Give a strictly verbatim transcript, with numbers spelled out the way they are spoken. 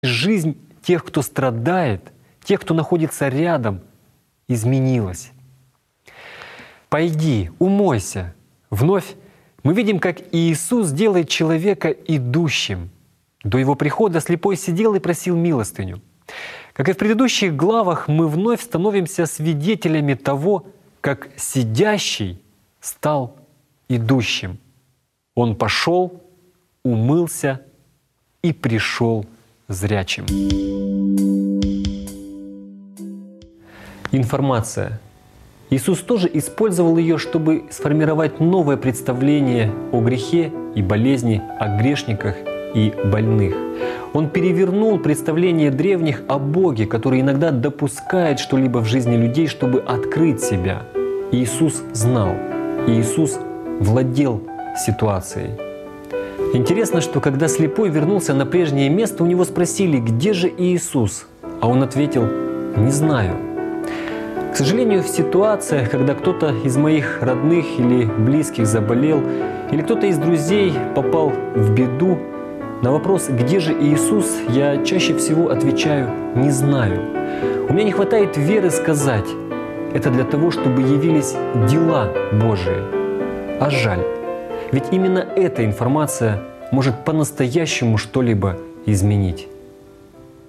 Жизнь тех, кто страдает, тех, кто находится рядом, изменилась. «Пойди, умойся». Вновь мы видим, как Иисус делает человека идущим. До Его прихода слепой сидел и просил милостыню. Как и в предыдущих главах, мы вновь становимся свидетелями того, как сидящий стал идущим. Он пошел, умылся и пришел зрячим. Информация. Иисус тоже использовал ее, чтобы сформировать новое представление о грехе и болезни, о грешниках и больных. Он перевернул представление древних о Боге, который иногда допускает что-либо в жизни людей, чтобы открыть себя. Иисус знал, Иисус владел ситуацией. Интересно, что когда слепой вернулся на прежнее место, у него спросили: «Где же Иисус?» А он ответил: «Не знаю». К сожалению, в ситуациях, когда кто-то из моих родных или близких заболел, или кто-то из друзей попал в беду, на вопрос «Где же Иисус?» я чаще всего отвечаю: «Не знаю». У меня не хватает веры сказать: это для того, чтобы явились дела Божии. А жаль, ведь именно эта информация может по-настоящему что-либо изменить.